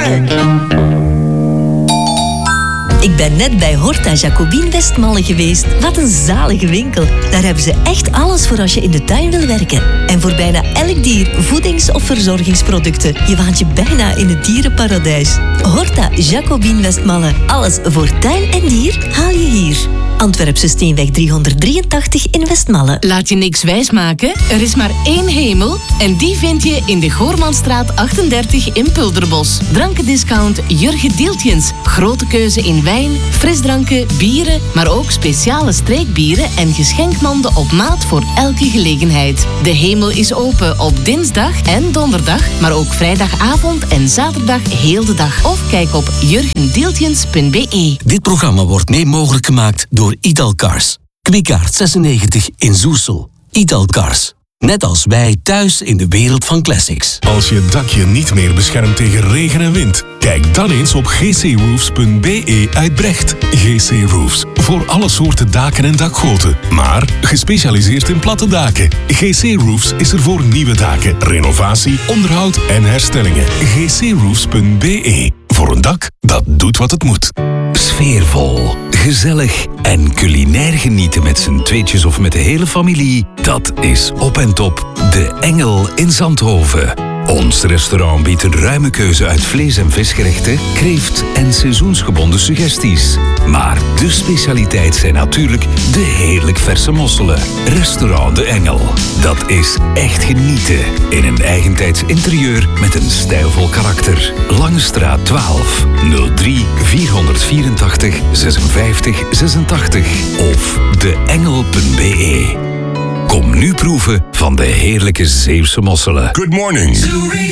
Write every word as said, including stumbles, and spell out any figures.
Ik ben net bij Horta Jacobin Westmalle geweest. Wat een zalige winkel. Daar hebben ze echt alles voor als je in de tuin wil werken. En voor bijna elk dier voedings- of verzorgingsproducten. Je waant je bijna in het dierenparadijs. Horta Jacobin Westmalle. Alles voor tuin en dier haal je hier. Antwerpse Steenweg driehonderddrieëntachtig in Westmalle. Laat je niks wijsmaken. Er is maar één hemel en die vind je in de Goormanstraat achtendertig in Pulderbos. Drankendiscount Jurgen Deeltjens. Grote keuze in wijn, frisdranken, bieren, maar ook speciale streekbieren en geschenkmanden op maat voor elke gelegenheid. De hemel is open op dinsdag en donderdag, maar ook vrijdagavond en zaterdag heel de dag. Of kijk op jurgendeeltjens punt b e. Dit programma wordt mee mogelijk gemaakt door Italcars. Kwikaart zesennegentig in Zoesel. Italcars. Net als wij thuis in de wereld van classics. Als je dakje niet meer beschermt tegen regen en wind, kijk dan eens op g c roofs punt b e uit Brecht. G C Roofs. Voor alle soorten daken en dakgoten. Maar gespecialiseerd in platte daken. G C Roofs is er voor nieuwe daken, renovatie, onderhoud en herstellingen. g c roofs punt b e. Voor een dak dat doet wat het moet. Sfeervol, gezellig en culinair genieten met z'n tweetjes of met de hele familie. Dat is op en top De Engel in Zandhoven. Ons restaurant biedt een ruime keuze uit vlees- en visgerechten, kreeft en seizoensgebonden suggesties. Maar de specialiteit zijn natuurlijk de heerlijk verse mosselen. Restaurant De Engel. Dat is echt genieten in een eigentijds interieur met een stijlvol karakter. Langestraat twaalf, nul drie vierhonderdvierentachtig zesenvijftig zesentachtig of deengel punt b e. Kom nu proeven van de heerlijke Zeeuwse mosselen. Good morning.